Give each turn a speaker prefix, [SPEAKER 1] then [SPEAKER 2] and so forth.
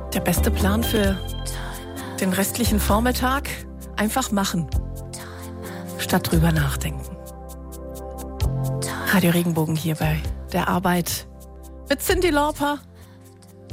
[SPEAKER 1] Der beste Plan für den restlichen Vormittag? Einfach machen, statt drüber nachdenken. Radio Regenbogen hier bei der Arbeit mit Cyndi Lauper